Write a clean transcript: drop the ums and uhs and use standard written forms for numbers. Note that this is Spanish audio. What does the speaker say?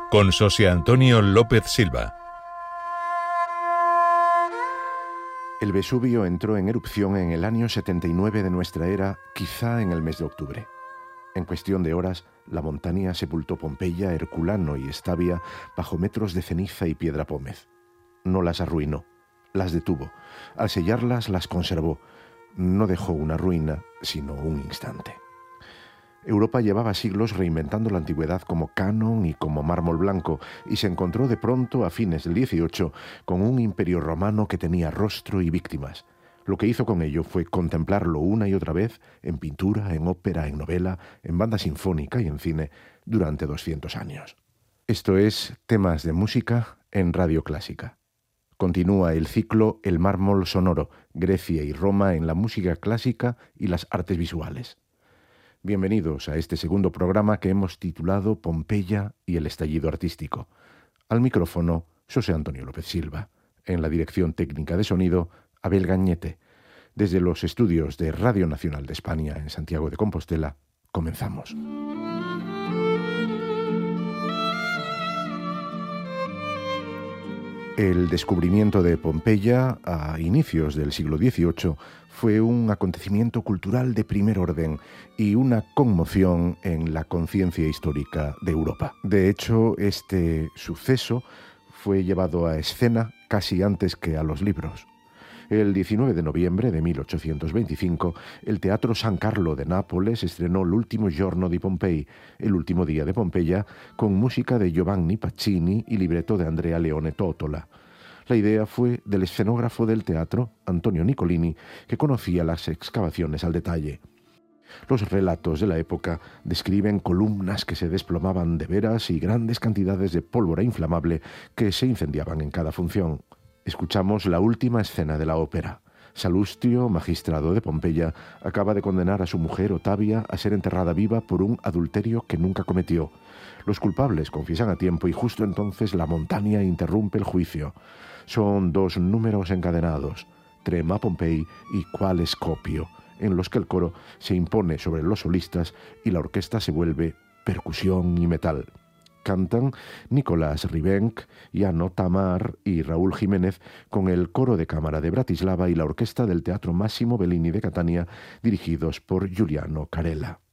con José Antonio López Silva. El Vesubio entró en erupción en el año 79 de nuestra era, quizá en el mes de octubre. En cuestión de horas, la montaña sepultó Pompeya, Herculano y Estavia bajo metros de ceniza y piedra pómez. No las arruinó, las detuvo. Al sellarlas, las conservó. No dejó una ruina, sino un instante. Europa llevaba siglos reinventando la antigüedad como canon y como mármol blanco, y se encontró de pronto, a fines del XVIII, con un imperio romano que tenía rostro y víctimas. Lo que hizo con ello fue contemplarlo una y otra vez, en pintura, en ópera, en novela, en banda sinfónica y en cine, durante 200 años. Esto es Temas de Música en Radio Clásica. Continúa el ciclo El mármol sonoro, Grecia y Roma en la música clásica y las artes visuales. Bienvenidos a este segundo programa que hemos titulado Pompeya y el estallido artístico. Al micrófono, José Antonio López Silva. En la dirección técnica de sonido, Abel Gañete. Desde los estudios de Radio Nacional de España en Santiago de Compostela, comenzamos. El descubrimiento de Pompeya a inicios del siglo XVIII fue un acontecimiento cultural de primer orden y una conmoción en la conciencia histórica de Europa. De hecho, este suceso fue llevado a escena casi antes que a los libros. El 19 de noviembre de 1825, el Teatro San Carlo de Nápoles estrenó L'ultimo giorno di Pompei, el último día de Pompeya, con música de Giovanni Pacini y libreto de Andrea Leone Tottola. La idea fue del escenógrafo del teatro, Antonio Nicolini, que conocía las excavaciones al detalle. Los relatos de la época describen columnas que se desplomaban de veras y grandes cantidades de pólvora inflamable que se incendiaban en cada función. Escuchamos la última escena de la ópera. Salustio, magistrado de Pompeya, acaba de condenar a su mujer Otavia a ser enterrada viva por un adulterio que nunca cometió. Los culpables confiesan a tiempo y justo entonces la montaña interrumpe el juicio. Son dos números encadenados, Trema Pompei y Quale Scopio, en los que el coro se impone sobre los solistas y la orquesta se vuelve percusión y metal. Cantan Nicolás Ribenc, Jano Tamar y Raúl Jiménez con el coro de cámara de Bratislava y la orquesta del Teatro Massimo Bellini de Catania, dirigidos por Giuliano Carella.